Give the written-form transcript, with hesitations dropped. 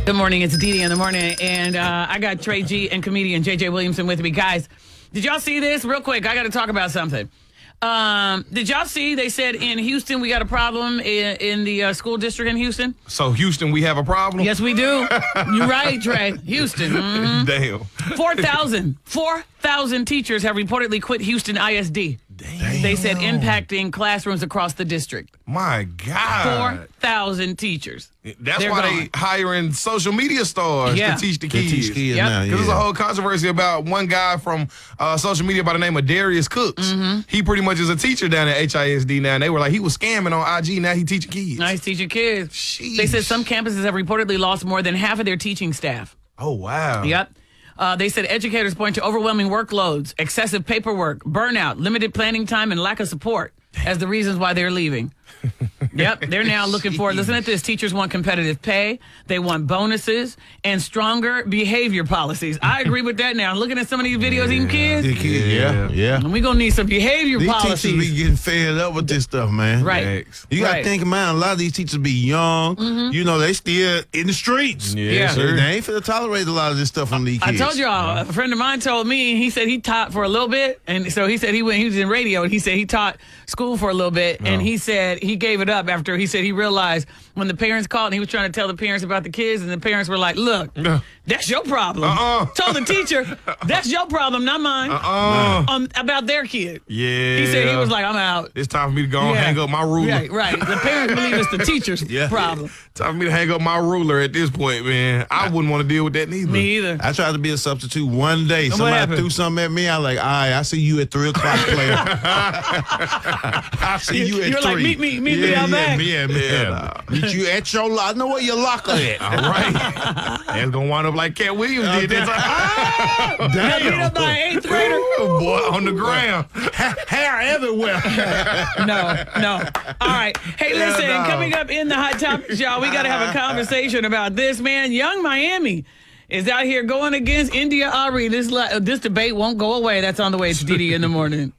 Good morning. It's Dee Dee in the morning, and I got Trey G and comedian JJ Williamson with me. Guys, did y'all see this? Real quick, I got to talk about something. Did y'all see they said in Houston we got a problem in the school district in Houston? So Houston, we have a problem? Yes, we do. You're right, Trey. Houston. Mm-hmm. Damn. 4,000 teachers have reportedly quit Houston ISD. Damn. They said impacting classrooms across the district. My God. 4,000 teachers. That's They're why gone. they hiring social media stars Yeah. to teach the They kids. teach kids Yep. now, Because there's a yeah. whole controversy about one guy from social media by the name of Darius Cooks. Mm-hmm. He pretty much is a teacher down at HISD now, and they were like, he was scamming on IG, now he teaching kids. Nice teaching kids. Sheesh. They said some campuses have reportedly lost more than half of their teaching staff. Oh, wow. Yep. They said educators point to overwhelming workloads, excessive paperwork, burnout, limited planning time, and lack of support as the reasons why they're leaving. Yep, they're now looking for, listen at this, teachers want competitive pay, they want bonuses, and stronger behavior policies. I agree with that now. Looking at some of these videos eating kids, Yeah. and we're going to need some behavior These policies. teachers be getting fed up with this stuff, man. Right. You got to Right. think, man, a lot of these teachers be young. You know, they still in the streets. Yeah. So they ain't finna tolerate a lot of this stuff from these I kids. told y'all, a friend of mine told me, he said he taught for a little bit. And so he said he was in radio, and he said he taught school for a little bit. And he said he gave it up after he said he realized when the parents called and he was trying to tell the parents about the kids, and the parents were like, look, that's your problem. Told the teacher, that's your problem, not mine. About their kid. Yeah. He said he was like, I'm out. It's time for me to go and Yeah. hang up my ruler. Right. The parents believe it's the teacher's problem. Time for me to hang up my ruler at this point, man. I wouldn't want to deal with that neither. Me either. I tried to be a substitute one day. what Somebody happened? threw something at me. I was like, all right, I see you at 3 o'clock, player. I see you at You're 3. like, meet me out back. Meet you at your locker. I know where your locker at. All right. It's going to wind up like Cat Williams did this. Got beat up by an 8th grader. Ooh, boy, on the ground. Hair everywhere. No. All right. Hey, listen, coming up in the Hot Topics, y'all, we got to have a conversation about this, man. Young Miami is out here going against India Ari. This debate won't go away. That's on the way. It's Dee Dee in the morning.